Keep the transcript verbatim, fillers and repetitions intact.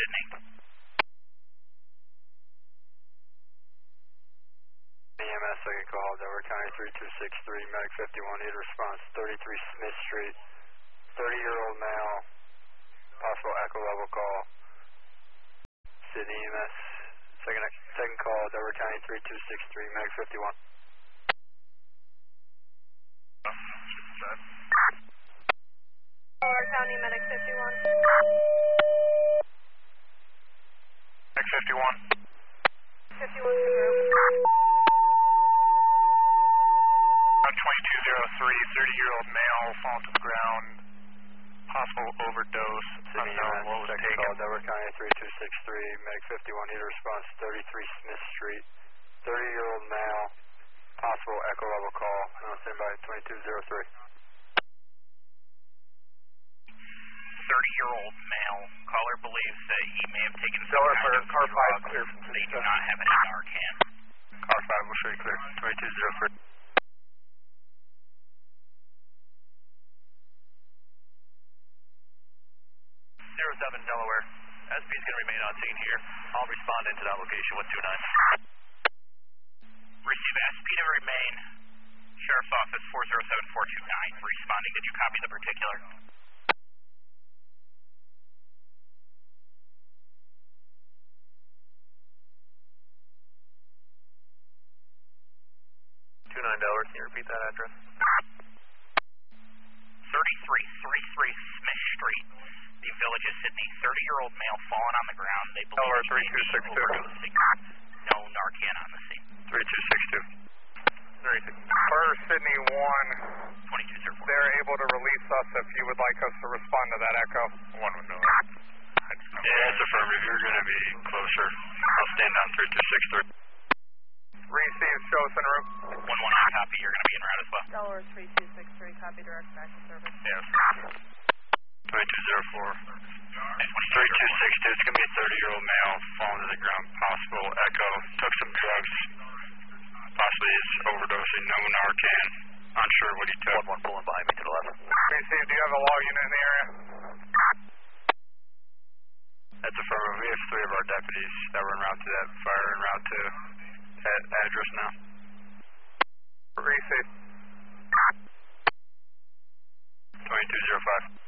Sydney. E M S second call, Delaware County three two six three, medic fifty-one, need a response, thirty-three Smith Street, thirty-year-old male, possible echo level call, Sydney E M S, second, second call, Delaware County three two six three, medic fifty-one. Delaware County medic fifty-one. Medic fifty-one. fifty-one to group. twenty-two oh three, thirty-year-old male, fall to the ground, possible overdose, unknown what was taken. Call, Delaware County three two six three, medic fifty-one, need a response, thirty-three Smith Street, thirty-year-old male, possible echo level call, uh, stand by twenty-two oh three. thirty-year-old male, caller believes that he may have taken some Delaware kind of car five drug. clear. They do not have any Narcan. Car five will show you clear, twenty-two oh three. zero seven Delaware. S P is going to remain on scene here. I'll respond into that location with two nine. Receive S P to remain. Sheriff's Office four zero seven four two nine. Responding. Did you copy the particular? two nine Delaware, can you repeat that address? thirty-three thirty-three Smith Street. The Village of Sydney. thirty-year-old male fallen on the ground. They believe Delaware he three may two be six two. overdosing. No Narcan on the scene. three two six two. Car Sydney one, twenty-two oh four. they're able to release us if you would like us to respond to that echo. One would know. Yeah, it's affirmative. You're going to be closer. I'll stand on three two six three. Receive, show us en route. one one on copy. You're going to be en route as well. Delaware three two six three, copy direct back to service. Yes. twenty-two oh four. three two six two, it's going to be a thirty-year-old male, falling to the ground, possible echo, took some drugs, possibly is overdosing, no Narcan, unsure what he took. one one pulling behind me to the left. Receive, do you have a law unit in the area? That's affirmative. We have three of our deputies that were en route to that fire, en route to that address now. Receive. twenty-two oh five.